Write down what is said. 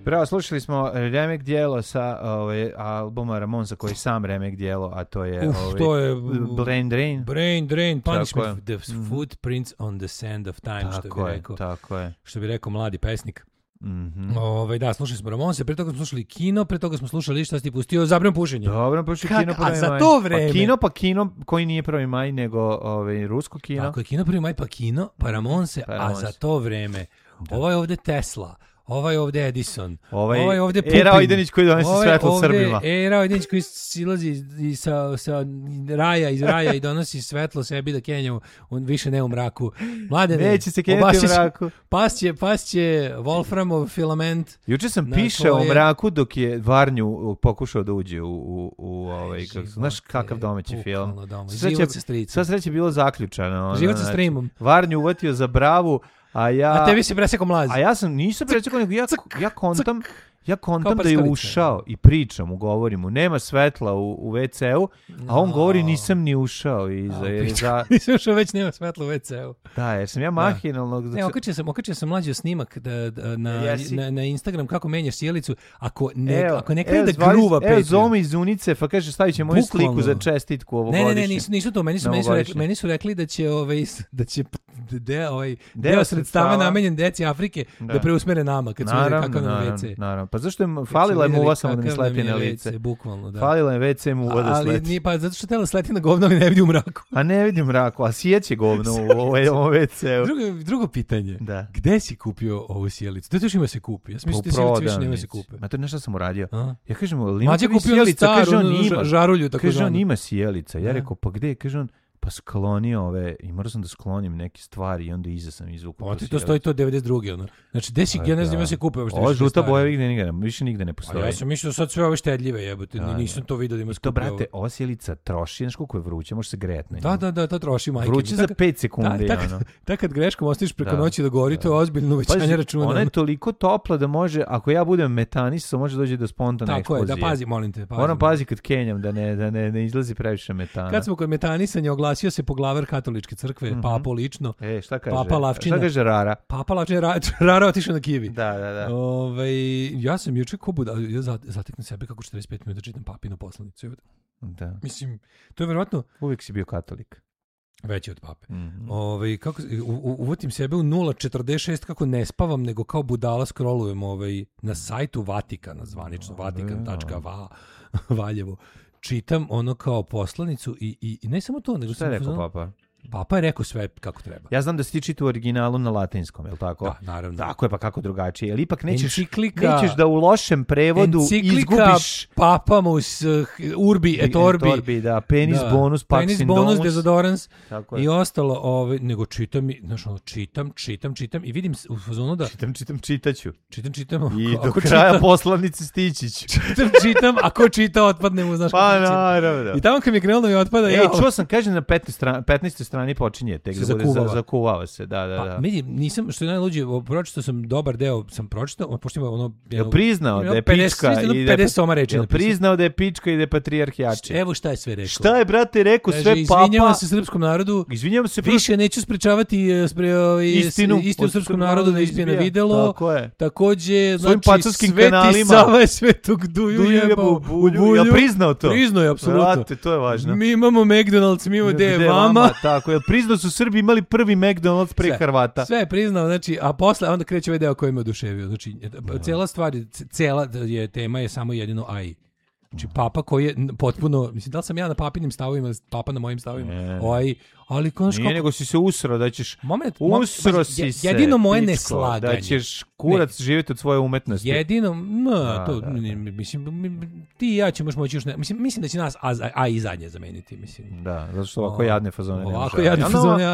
Bravo, slušali smo remek dijelo sa albuma Ramonsa koji sam remek dijelo, a to je to je Brain Drain. Brain Drain, Punishment, The Footprints on the Sand of Time, što bi rekao mladi pesnik. Da, slušali smo Ramonse, pre toga smo slušali Kino, pre toga smo slušali šta si ti pustio, Zabranim pušenje. Dobro, pušio Kino prvi maj. A za to vreme... Pa Kino koji nije prvi maj, nego rusko Kino. Tako je, Kino prvi maj, pa Kino, pa Ramonse, a za to vreme ovo je ovde Tesla, ovo je ovde Edison, ovo je ovde Pupin. Era Ojdenić koji donosi svetlo Srbima. Era Ojdenić koji silazi sa raja i donosi svetlo sebi da kenja više ne u mraku. Mladene, neće se kenjati u mraku. Pasće Wolframov filament. Juče sam pišao u mraku dok je Varnju pokušao da uđe u znaš kakav domaći film. Život sa stricom. Sva sreća je bilo zaključano. Život sa streamom. Varnju uvatio za bravu. A tebi si presekao mlazi. A ja nisam presekao, nego ja kontam da je ušao i pričam mu, govorim mu, nema svetla u WC-u, a on govori nisam ni ušao. Nisam ušao, već nema svetla u WC-u. Da, jer sam ja mahinalno... Ne, okačio sam mlađi snimak na Instagram kako menjaš sjelicu, ako ne krene da gruva Patreon. Evo Zoma iz Unice, pa kaže stavit će moju sliku za čestitku ovogodišnje. Ne, nisu to, meni su rekli da će deo sredstava namenjen deci Afrike da preusmere nama, kad su vidjeli kako nam WC. Naravno. Pa zašto je falila je muva samo da mi sleti na lice? Bukvalno, da. Falila je WC muva da sleti. Ali nije, pa zato što tela sleti na govno, ali ne vidi u mraku. A ne vidi u mraku, a sijeće govno u ovom WC-u. Drugo pitanje. Da. Gde si kupio ovu sjelicu? Da to još ima se kupi. Ja sam mislio da sjelicu više nema se kupe. Ma to nešto sam uradio. Ja kažem, Mađa kupio staru žarulju. Kaže on ima sjelica. Ja rekao, pa gde? Kaže on, pa sklonio ove, i morao sam da sklonim neke stvari i onda iza sam izvukao. Pa ti to stoji to 92. ono. Znači, desi, ja ne znam ja se kupe. Ovo žuta boja više nigde ne postoji. Ja sam mislio sad sve ove štedljive jebote, nisam to vidio da ima skupe. To, brate, ova sjelica troši, znaš koliko je vruće, može se grejati na njemu. Da, to troši, majke. Vruće za 5 sekundi. Tak kad greškom ostaviš preko noći da gori, to je ozbiljno uvećanje računa. Ona je toliko topla da može, ako ja budem metanisao, može doći do spontane eksplozije. Tako je, da pazi, molim te. Moram pazi kad kenjam, da ne izlazi previše metana. Kad smo kod metanisanja, oglasio se poglavar katoličke crkve, papo lično. Šta kaže? Papa Lavčina. Šta kaže Rara? Papa Lavčina, Rara otišao na kivi. Da. Ja sam juče ja zateknem sebe kako 45 minuta čitam papinu poslanicu. Da. Mislim, to je verovatno... Uvijek si bio katolik. Veći od pape. Kako uvotim sebe u 0.46 kako ne spavam, nego kao budala scrollujem na sajtu Vatikana, zvanično vatikan.va Valjevo. Čitam ono kao poslanicu i ne samo to, nego šta je rekao papa? Papa je rekao sve kako treba. Ja znam da si ti čitao u originalu na latinskom, je li tako? Da, naravno. Tako je, pa kako drugačije. Jer ipak nećeš da u lošem prevodu izgubiš... Papamus urbi et orbi. Da, penis bonus, pax in domus. Penis bonus, desodorans i ostalo. Nego čitam i vidim u fazonu da... Čitaću. Čitam. I do kraja poslanice stići ću. Čitam, ako čita otpadne mu, znaš pa naravno. I tamo kad mi je krenulo mi otpada... Čuo sam, kaže na 15. strani počinje tek da bude zakuvava se, da. Pa, nisam, što je najluđe, pročitao sam dobar deo, pošto ima ono... Je priznao da je pička i 50 soma reči. Je priznao da je pička i da je patrijarh jači. Evo šta je sve rekao. Šta je, brate, rekao sve papa? Izvinjavam se srpskom narodu. Izvinjavam se. Više neću sprečavati istinu srpskom narodu da ispije na videlo. Tako je. Takođe, svojim pacarskim Sveti Sava je svetog duju jebao u bulju. Ja priznao to. Priznao je, apsolutno. Brate, to je važno. Mi imamo McDonald's, mi imamo vama. Tako je, priznao su Srbi imali prvi McDonald's pre Hrvata. Sve je priznao, znači, a posle onda kreće ovaj deo koji me oduševio. Znači, cela tema je samo jedino AI. Znači, papa koji je potpuno, mislim, da li sam ja na papinim stavovima, papa na mojim stavovima, ali konačno... Nije, nego si se usro, da ćeš... Usro si se, jedino moje neslaganje. Da ćeš kurac živjeti od svoje umetnosti. Jedino, mislim, ti i ja ćemo moći još ne... Mislim da će nas AI zadnje zameniti, mislim. Da, zato što ovako jadne fazone ovako jadne fazone